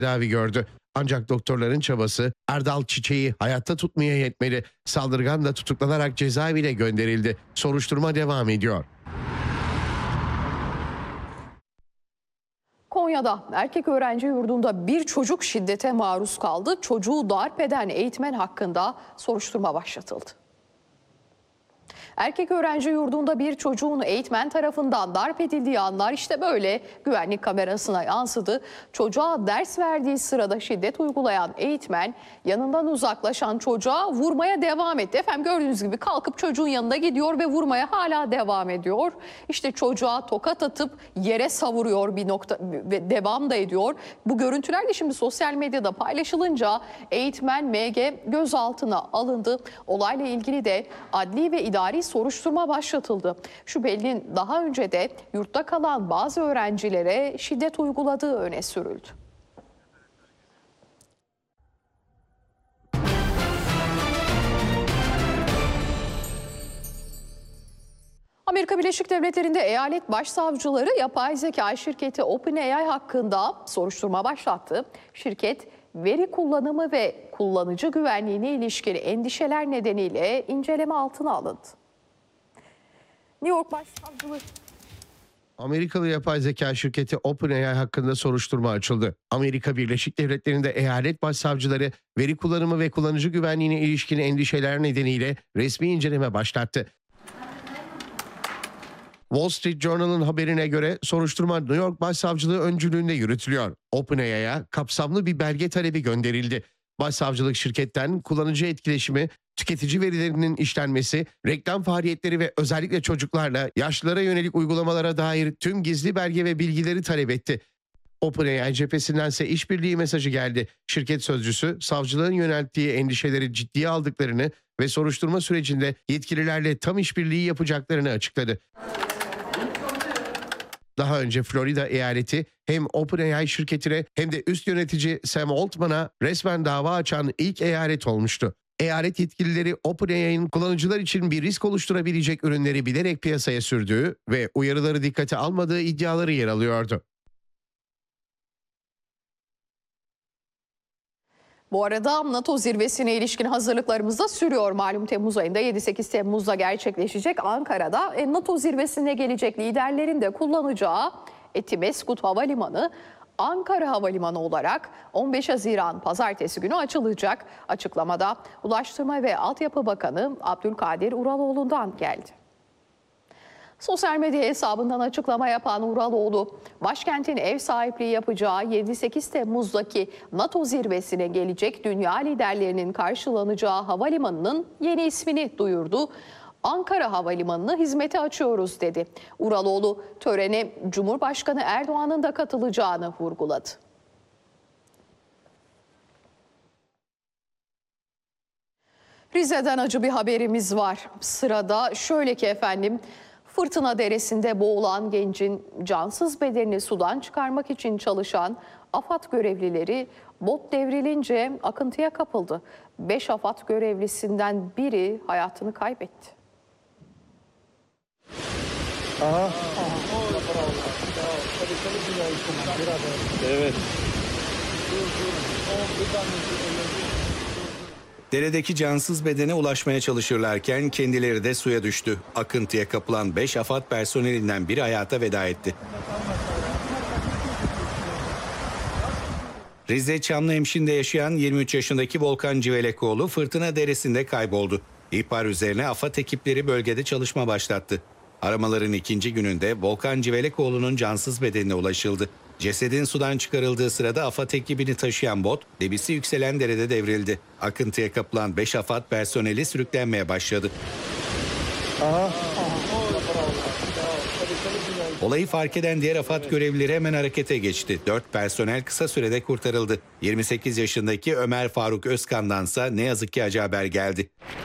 tedavi gördü. Ancak doktorların çabası Erdal Çiçek'i hayatta tutmaya yetmedi. Saldırgan da tutuklanarak cezaevine gönderildi. Soruşturma devam ediyor. Konya'da erkek öğrenci yurdunda bir çocuk şiddete maruz kaldı. Çocuğu darp eden eğitmen hakkında soruşturma başlatıldı. Erkek öğrenci yurdunda bir çocuğun eğitmen tarafından darp edildiği anlar işte böyle güvenlik kamerasına yansıdı. Çocuğa ders verdiği sırada şiddet uygulayan eğitmen yanından uzaklaşan çocuğa vurmaya devam etti. Efendim gördüğünüz gibi kalkıp çocuğun yanına gidiyor ve vurmaya hala devam ediyor. İşte çocuğa tokat atıp yere savuruyor bir nokta ve devam da ediyor. Bu görüntüler de şimdi sosyal medyada paylaşılınca eğitmen MG gözaltına alındı. Olayla ilgili de adli ve idari soruşturma başlatıldı. Şüphelinin daha önce de yurtta kalan bazı öğrencilere şiddet uyguladığı öne sürüldü. Amerika Birleşik Devletleri'nde eyalet başsavcıları yapay zeka şirketi OpenAI hakkında soruşturma başlattı. Şirket veri kullanımı ve kullanıcı güvenliğine ilişkin endişeler nedeniyle inceleme altına alındı. New York Başsavcılığı Amerikalı yapay zeka şirketi OpenAI hakkında soruşturma açıldı. Amerika Birleşik Devletleri'nde eyalet başsavcıları veri kullanımı ve kullanıcı güvenliğine ilişkin endişeler nedeniyle resmi inceleme başlattı. Wall Street Journal'ın haberine göre soruşturma New York Başsavcılığı öncülüğünde yürütülüyor. OpenAI'ya kapsamlı bir belge talebi gönderildi. Başsavcılık şirketten kullanıcı etkileşimi, tüketici verilerinin işlenmesi, reklam faaliyetleri ve özellikle çocuklarla yaşlılara yönelik uygulamalara dair tüm gizli belge ve bilgileri talep etti. OpenAI cephesindense işbirliği mesajı geldi. Şirket sözcüsü savcılığın yönelttiği endişeleri ciddiye aldıklarını ve soruşturma sürecinde yetkililerle tam işbirliği yapacaklarını açıkladı. Daha önce Florida eyaleti hem OpenAI şirketine hem de üst yönetici Sam Altman'a resmen dava açan ilk eyalet olmuştu. Eyalet yetkilileri OpenAI'nin kullanıcılar için bir risk oluşturabilecek ürünleri bilerek piyasaya sürdüğü ve uyarıları dikkate almadığı iddiaları yer alıyordu. Bu arada NATO zirvesine ilişkin hazırlıklarımız da sürüyor. Malum Temmuz ayında 7-8 Temmuz'da gerçekleşecek Ankara'da NATO zirvesine gelecek liderlerin de kullanacağı Etimeskut Havalimanı Ankara Havalimanı olarak 15 Haziran Pazartesi günü açılacak. Açıklamada Ulaştırma ve Altyapı Bakanı Abdülkadir Uraloğlu'ndan geldi. Sosyal medya hesabından açıklama yapan Uraloğlu, başkentin ev sahipliği yapacağı 7-8 Temmuz'daki NATO zirvesine gelecek dünya liderlerinin karşılanacağı havalimanının yeni ismini duyurdu. Ankara Havalimanı'nı hizmete açıyoruz dedi. Uraloğlu, törene Cumhurbaşkanı Erdoğan'ın da katılacağını vurguladı. Rize'den acı bir haberimiz var. Sırada şöyle ki efendim, Fırtına Deresi'nde boğulan gencin cansız bedenini sudan çıkarmak için çalışan AFAD görevlileri bot devrilince akıntıya kapıldı. 5 AFAD görevlisinden biri hayatını kaybetti. Evet. Deredeki cansız bedene ulaşmaya çalışırlarken kendileri de suya düştü. Akıntıya kapılan 5 AFAD personelinden biri hayata veda etti. Rize Çamlıhemşin'de yaşayan 23 yaşındaki Volkan Civelekoğlu Fırtına Deresi'nde kayboldu. İhbar üzerine AFAD ekipleri bölgede çalışma başlattı. Aramaların ikinci gününde Volkan Civelekoğlu'nun cansız bedenine ulaşıldı. Cesedin sudan çıkarıldığı sırada AFAD ekibini taşıyan bot debisi yükselen derede devrildi. Akıntıya kapılan 5 AFAD personeli sürüklenmeye başladı. Olayı fark eden diğer AFAD görevlileri hemen harekete geçti. 4 personel kısa sürede kurtarıldı. 28 yaşındaki Ömer Faruk Özkan'dansa ne yazık ki acı haber geldi.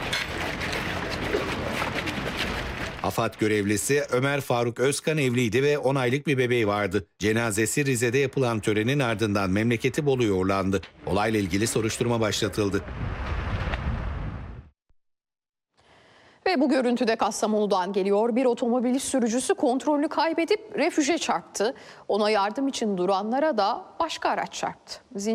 AFAD görevlisi Ömer Faruk Özkan evliydi ve 10 aylık bir bebeği vardı. Cenazesi Rize'de yapılan törenin ardından memleketi Bolu'ya uğurlandı. Olayla ilgili soruşturma başlatıldı. Ve bu görüntü de Kastamonu'dan geliyor. Bir otomobil sürücüsü kontrolünü kaybedip refüje çarptı. Ona yardım için duranlara da başka araç çarptı.